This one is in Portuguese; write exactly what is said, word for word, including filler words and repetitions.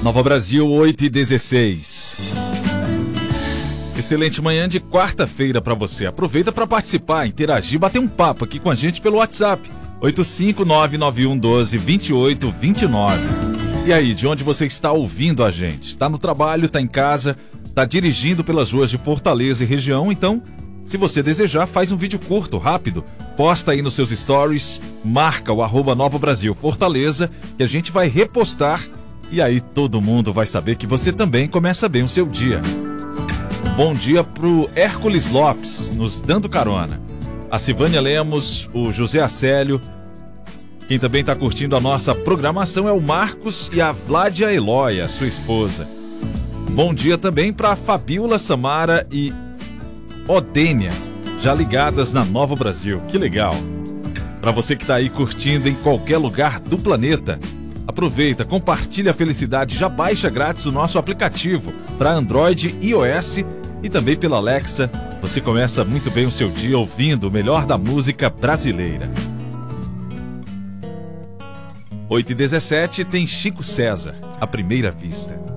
Nova Brasil, oito e dezesseis. Excelente manhã de quarta-feira para você. Aproveita para participar, interagir, bater um papo aqui com a gente pelo WhatsApp oito cinco nove nove um doze vinte e oito vinte e nove. E aí, de onde você está ouvindo a gente? Está no trabalho, está em casa, está dirigindo pelas ruas de Fortaleza e região? Então, se você desejar, faz um vídeo curto, rápido, posta aí nos seus stories, marca o arroba Nova Brasil Fortaleza, que a gente vai repostar e aí todo mundo vai saber que você também começa bem o seu dia. Bom dia pro Hércules Lopes, nos dando carona. A Silvânia Lemos, o José Acélio. Quem também está curtindo a nossa programação é o Marcos e a Vládia Eloia, sua esposa. Bom dia também para a Fabiola Samara e Odênia, já ligadas na Nova Brasil. Que legal! Para você que está aí curtindo em qualquer lugar do planeta, aproveita, compartilha a felicidade, já baixa grátis o nosso aplicativo para Android e iOS e também pela Alexa. Você começa muito bem o seu dia ouvindo o melhor da música brasileira. oito e dezessete tem Chico César, à primeira vista.